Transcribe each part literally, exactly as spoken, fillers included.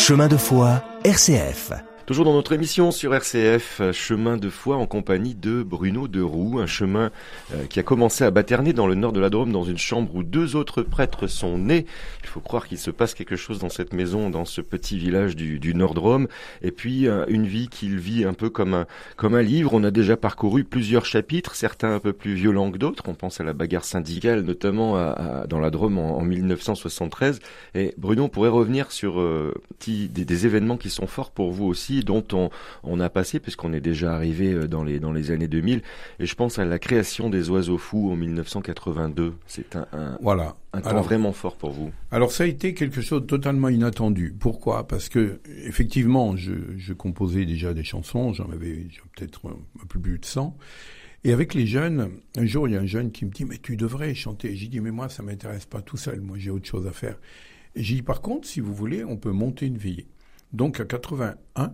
Chemin de foi, R C F. Toujours dans notre émission sur R C F, Chemin de foi en compagnie de Bruno Deroux, un chemin euh, qui a commencé à Batternay dans le nord de la Drôme, dans une chambre où deux autres prêtres sont nés. Il faut croire qu'il se passe quelque chose dans cette maison, dans ce petit village du, du Nord-Drôme. Et puis euh, une vie qu'il vit un peu comme un, comme un livre. On a déjà parcouru plusieurs chapitres, certains un peu plus violents que d'autres. On pense à la bagarre syndicale, notamment à, à, dans la Drôme en, en dix-neuf cent soixante-treize. Et Bruno, on pourrait revenir sur euh, petit, des, des événements qui sont forts pour vous aussi, dont on, on a passé, puisqu'on est déjà arrivé dans les, dans les années deux mille, et je pense à la création des Oiseaux Fous en dix-neuf cent quatre-vingt-deux. C'est un, un, voilà. un temps alors, vraiment fort pour vous. Alors ça a été quelque chose de totalement inattendu. Pourquoi ? Parce que, effectivement, je, je composais déjà des chansons, j'en avais peut-être un peu plus de cent, et avec les jeunes, un jour il y a un jeune qui me dit « mais tu devrais chanter ». J'ai dit « mais moi ça m'intéresse pas tout seul, moi j'ai autre chose à faire ». Et j'ai dit « par contre, si vous voulez, on peut monter une veillée ». Donc à quatre-vingt-un,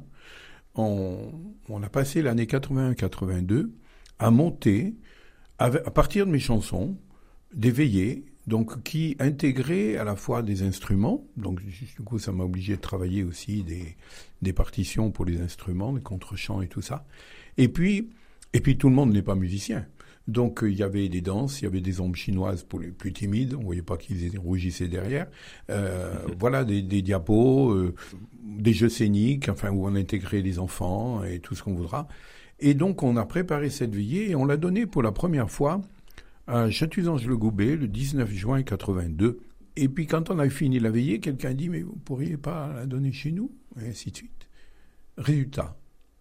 On, on a passé l'année quatre-vingt-un quatre-vingt-deux à monter, à, à partir de mes chansons, des veillées, donc qui intégraient à la fois des instruments, donc du coup ça m'a obligé de travailler aussi des, des partitions pour les instruments, des contre-chants et tout ça. Et puis, et puis tout le monde n'est pas musicien. Donc il y avait des danses, il y avait des ombres chinoises pour les plus timides, on voyait pas qu'ils rougissaient derrière. Euh, mmh. Voilà, des, des diapos, euh, des jeux scéniques, enfin où on intégrait les enfants et tout ce qu'on voudra. Et donc on a préparé cette veillée et on l'a donnée pour la première fois à Chatuzange-le-Goubet le dix-neuf juin quatre-vingt-deux. Et puis quand on a fini la veillée, quelqu'un dit mais vous pourriez pas la donner chez nous, et ainsi de suite. Résultat,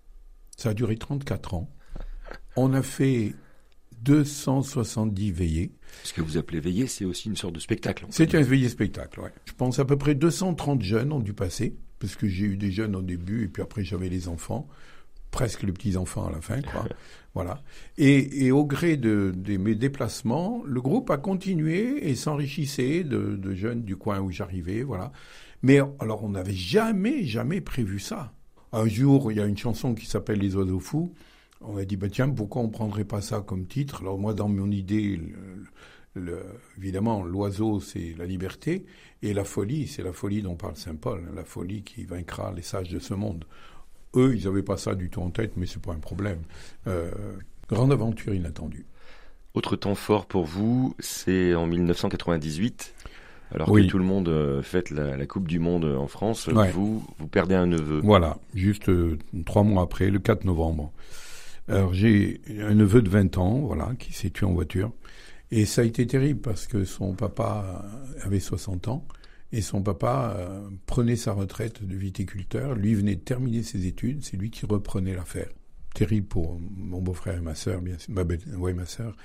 ça a duré trente-quatre ans. On a fait deux cent soixante-dix veillées. Ce que vous appelez veillée, c'est aussi une sorte de spectacle. C'est un veillée-spectacle, oui. Je pense à peu près deux cent trente jeunes ont dû passer, parce que j'ai eu des jeunes au début, et puis après j'avais les enfants, presque les petits-enfants à la fin, quoi. Voilà. Et, et au gré de, de mes déplacements, le groupe a continué et s'enrichissait de, de jeunes du coin où j'arrivais, voilà. Mais alors, on n'avait jamais, jamais prévu ça. Un jour, il y a une chanson qui s'appelle « Les Oiseaux Fous ». On a dit, bah tiens, pourquoi on ne prendrait pas ça comme titre ? Alors moi, dans mon idée, le, le, évidemment, l'oiseau, c'est la liberté, et la folie, c'est la folie dont parle saint Paul, la folie qui vaincra les sages de ce monde. Eux, ils n'avaient pas ça du tout en tête, mais c'est pas un problème. Euh, grande aventure inattendue. Autre temps fort pour vous, c'est en dix-neuf cent quatre-vingt-dix-huit, alors oui. que tout le monde euh, fête la, la Coupe du Monde en France, ouais. vous, vous perdez un neveu. Voilà, juste euh, trois mois après, le quatre novembre. Alors j'ai un neveu de vingt ans, voilà, qui s'est tué en voiture. Et ça a été terrible parce que son papa avait soixante ans et son papa euh, prenait sa retraite de viticulteur. Lui venait de terminer ses études, c'est lui qui reprenait l'affaire. Terrible pour mon beau-frère et ma sœur, bien sûr. Bah, ben, ouais, ma sœur.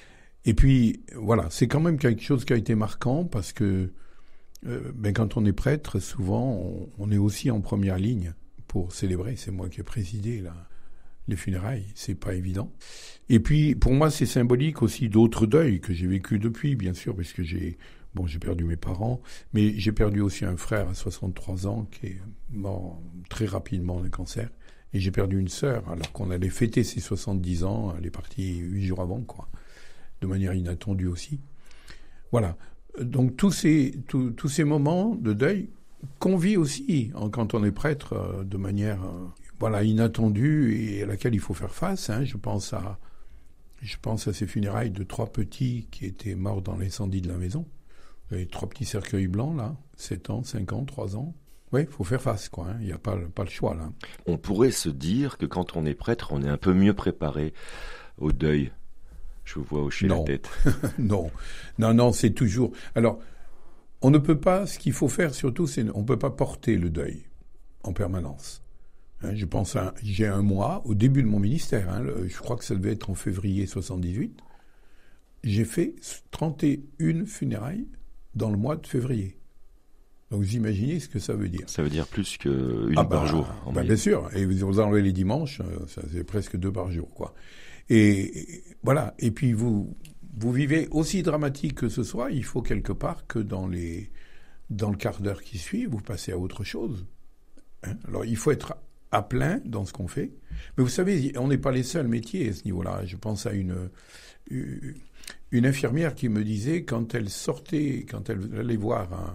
Et puis, voilà, c'est quand même quelque chose qui a été marquant parce que euh, ben, quand on est prêtre, souvent, on, on est aussi en première ligne pour célébrer. C'est moi qui ai présidé, là. Les funérailles, c'est pas évident. Et puis, pour moi, c'est symbolique aussi d'autres deuils que j'ai vécu depuis, bien sûr, parce que j'ai, bon, j'ai perdu mes parents, mais j'ai perdu aussi un frère à soixante-trois ans qui est mort très rapidement d'un cancer. Et j'ai perdu une sœur, alors qu'on allait fêter ses soixante-dix ans, elle est partie huit jours avant, quoi. De manière inattendue aussi. Voilà. Donc, tous ces, tous, tous ces moments de deuil qu'on vit aussi, hein, quand on est prêtre, de manière, voilà, inattendue et à laquelle il faut faire face. Hein. Je pense à, je pense à ces funérailles de trois petits qui étaient morts dans l'incendie de la maison. Les trois petits cercueils blancs, là, sept ans, cinq ans, trois ans. Oui, il faut faire face, quoi. Hein. Il n'y a pas, pas le choix, là. On pourrait se dire que quand on est prêtre, on est un peu mieux préparé au deuil. Je vous vois hocher non. la tête. non, non, non, c'est toujours... Alors, on ne peut pas... Ce qu'il faut faire, surtout, c'est... On ne peut pas porter le deuil en permanence. Hein, je pense à... J'ai un mois, au début de mon ministère, hein, le, je crois que ça devait être en février soixante-dix-huit, j'ai fait trente et une funérailles dans le mois de février. Donc, vous imaginez ce que ça veut dire. Ça veut dire plus qu'une ah par bah, jour. En bah bien sûr. Et vous enlevez les dimanches, ça c'est presque deux par jour, quoi. Et, et voilà. Et puis, vous, vous vivez aussi dramatique que ce soit, il faut quelque part que dans les, dans le quart d'heure qui suit, vous passez à autre chose. Hein. Alors, il faut être à plein dans ce qu'on fait. Mais vous savez, on n'est pas les seuls métiers à ce niveau-là. Je pense à une, une infirmière qui me disait, quand elle sortait, quand elle allait voir un,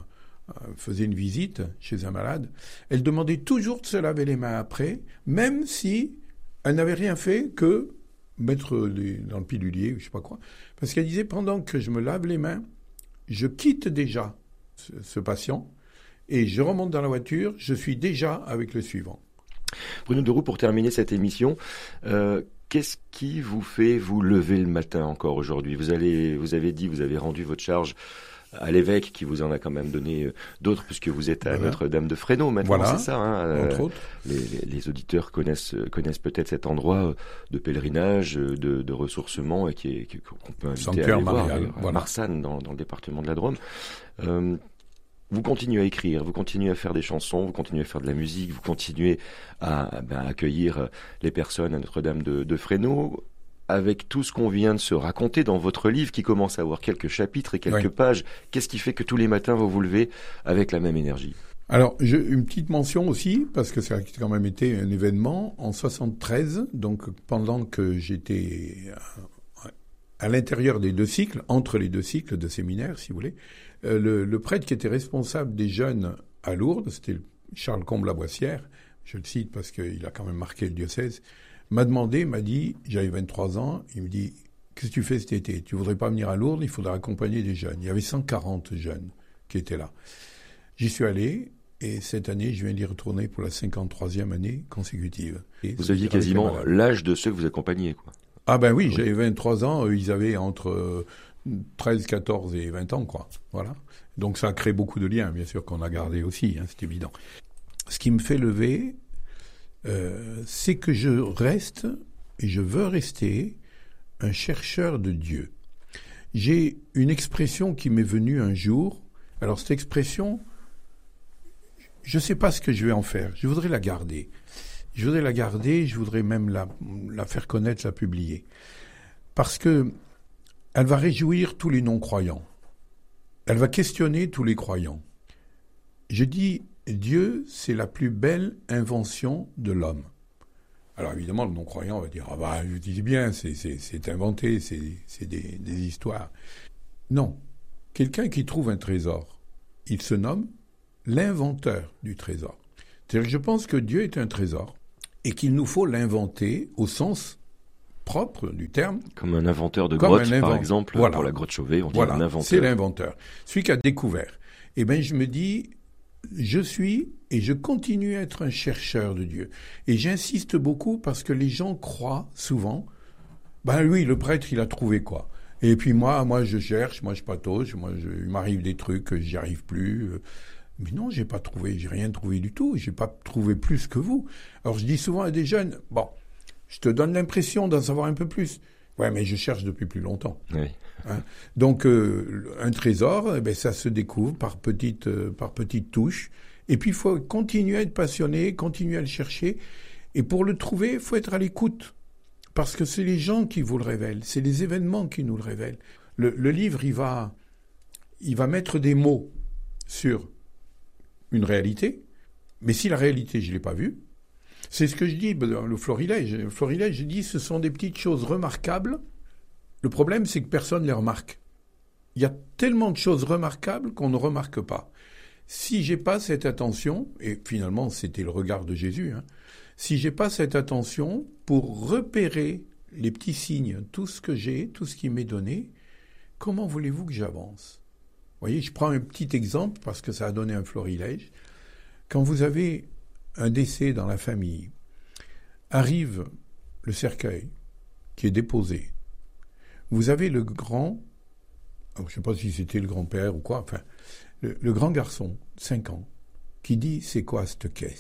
faisait une visite chez un malade, elle demandait toujours de se laver les mains après, même si elle n'avait rien fait que mettre les, dans le pilulier, je sais pas quoi. Parce qu'elle disait, pendant que je me lave les mains, je quitte déjà ce, ce patient et je remonte dans la voiture, je suis déjà avec le suivant. Bruno de Roux, pour terminer cette émission, euh, qu'est-ce qui vous fait vous lever le matin encore aujourd'hui ? Vous allez, vous avez dit, vous avez rendu votre charge à l'évêque qui vous en a quand même donné d'autres, puisque vous êtes à voilà. Notre-Dame de Fresno maintenant, voilà, c'est ça hein entre euh, autres. Les, les, les auditeurs connaissent, connaissent peut-être cet endroit de pèlerinage, de, de ressourcement, et qui est, qui, qu'on peut inviter Sanctuaire à aller voir, à voilà. Marsanne, dans, dans le département de la Drôme. Euh, Vous continuez à écrire, vous continuez à faire des chansons, vous continuez à faire de la musique, vous continuez à ben, accueillir les personnes à Notre-Dame de, de Fresno. Avec tout ce qu'on vient de se raconter dans votre livre, qui commence à avoir quelques chapitres et quelques oui. pages, qu'est-ce qui fait que tous les matins vous vous levez avec la même énergie ? Alors, je, une petite mention aussi, parce que ça a quand même été un événement, en soixante-treize, donc pendant que j'étais à, à l'intérieur des deux cycles, entre les deux cycles de séminaire, si vous voulez, euh, le, le prêtre qui était responsable des jeunes à Lourdes, c'était Charles Combe-Laboissière, je le cite parce qu'il a quand même marqué le diocèse, m'a demandé, m'a dit, j'avais vingt-trois ans, il me dit, qu'est-ce que tu fais cet été ? Tu voudrais pas venir à Lourdes ? Il faudrait accompagner des jeunes. Il y avait cent quarante jeunes qui étaient là. J'y suis allé, et cette année, je viens d'y retourner pour la cinquante-troisième année consécutive. Et vous aviez quasiment l'âge de ceux que vous accompagniez, quoi. Ah ben oui, oui. J'avais vingt-trois ans, eux, ils avaient entre treize, quatorze et vingt ans, quoi. Voilà. Donc ça a créé beaucoup de liens, bien sûr, qu'on a gardé aussi, hein, c'est évident. Ce qui me fait lever, Euh, c'est que je reste, et je veux rester, un chercheur de Dieu. J'ai une expression qui m'est venue un jour. Alors cette expression, je ne sais pas ce que je vais en faire. Je voudrais la garder. Je voudrais la garder, je voudrais même la, la faire connaître, la publier. Parce que elle va réjouir tous les non-croyants. Elle va questionner tous les croyants. Je dis... Dieu, c'est la plus belle invention de l'homme. Alors évidemment, le non-croyant va dire « Ah bah, je dis bien, c'est, c'est, c'est inventé, c'est, c'est des, des histoires. » Non. Quelqu'un qui trouve un trésor, il se nomme l'inventeur du trésor. C'est-à-dire que je pense que Dieu est un trésor et qu'il nous faut l'inventer au sens propre du terme. Comme un inventeur de grotte, invent... par exemple, voilà. Pour la grotte Chauvet, on dit voilà. Un inventeur. C'est l'inventeur. Celui qui a découvert. Eh bien, je me dis... Je suis et je continue à être un chercheur de Dieu. Et j'insiste beaucoup parce que les gens croient souvent, ben oui, le prêtre, il a trouvé quoi. Et puis moi, moi je cherche, moi je patauge, moi je, il m'arrive des trucs, j'y arrive plus. Mais non, j'ai pas trouvé, j'ai rien trouvé du tout, j'ai pas trouvé plus que vous. Alors je dis souvent à des jeunes, bon, je te donne l'impression d'en savoir un peu plus. Ouais, mais je cherche depuis plus longtemps. Oui. Hein? Donc, euh, un trésor, eh ben, ça se découvre par petites, euh, par petites touches. Et puis, il faut continuer à être passionné, continuer à le chercher. Et pour le trouver, il faut être à l'écoute. Parce que c'est les gens qui vous le révèlent. C'est les événements qui nous le révèlent. Le, le livre, il va, il va mettre des mots sur une réalité. Mais si la réalité, je ne l'ai pas vue, c'est ce que je dis, le florilège. Le florilège, je dis, ce sont des petites choses remarquables. Le problème, c'est que personne ne les remarque. Il y a tellement de choses remarquables qu'on ne remarque pas. Si j'ai pas cette attention, et finalement, c'était le regard de Jésus, hein, si j'ai pas cette attention pour repérer les petits signes, tout ce que j'ai, tout ce qui m'est donné, comment voulez-vous que j'avance ? Vous voyez, je prends un petit exemple parce que ça a donné un florilège. Quand vous avez un décès dans la famille, arrive le cercueil qui est déposé. Vous avez le grand, je ne sais pas si c'était le grand-père ou quoi, enfin, le, le grand garçon, cinq ans, qui dit « C'est quoi cette caisse ?»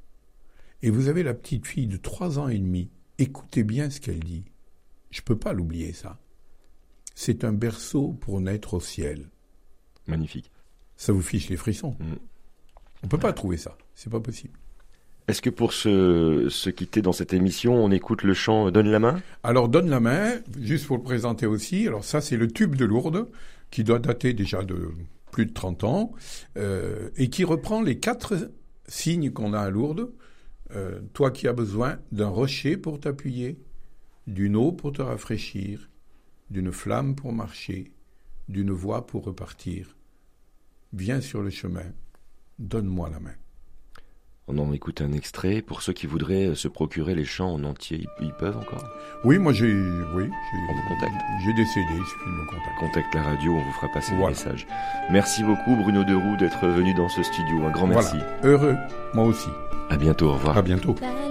Et vous avez la petite fille de trois ans et demi, écoutez bien ce qu'elle dit. Je ne peux pas l'oublier, ça. C'est un berceau pour naître au ciel. Magnifique. Ça vous fiche les frissons. Mmh. On ne peut pas trouver ça, c'est pas possible. Est-ce que pour se, se quitter dans cette émission, on écoute le chant « Donne la main » ? Alors, « Donne la main », juste pour le présenter aussi, alors ça c'est le tube de Lourdes, qui doit dater déjà de plus de trente ans, euh, et qui reprend les quatre signes qu'on a à Lourdes. Euh, toi qui as besoin d'un rocher pour t'appuyer, d'une eau pour te rafraîchir, d'une flamme pour marcher, d'une voix pour repartir, viens sur le chemin, donne-moi la main. On en écoute un extrait. Pour ceux qui voudraient se procurer les chants en entier, ils, ils peuvent encore? Oui, moi j'ai, oui, j'ai, on vous contacte. J'ai des C D, il suffit de me contacter. Contacte la radio, on vous fera passer voilà. le message. Merci beaucoup Bruno Deroux d'être venu dans ce studio. Un grand merci. Voilà. Heureux, moi aussi. À bientôt, au revoir. À bientôt.